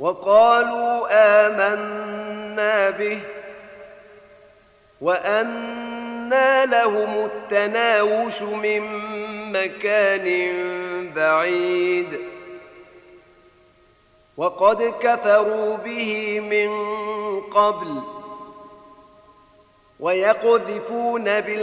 وقالوا آمنا به وأنى لهم التناوش من مكان بعيد وقد كفروا به من قبل ويقذفون